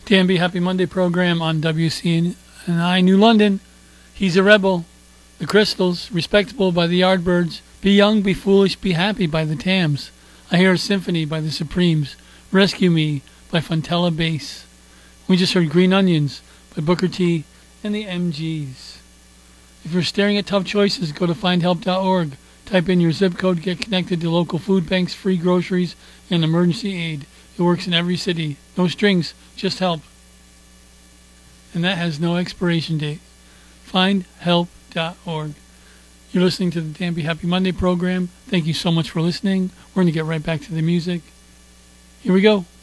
Danby Happy Monday program on WCNI New London. He's a rebel. The Crystals, Respectable by the Yardbirds, Be Young, Be Foolish, Be Happy by the Tams, I Hear a Symphony by the Supremes, Rescue Me by Fontella Bass. We just heard Green Onions by Booker T and the MGs. If you're staring at tough choices, go to findhelp.org. Type in your zip code, get connected to local food banks, free groceries, and emergency aid. It works in every city. No strings, just help. And that has no expiration date. Findhelp.org. You're listening to the Danby Happy Monday program. Thank you so much for listening. We're going to get right back to the music. Here we go.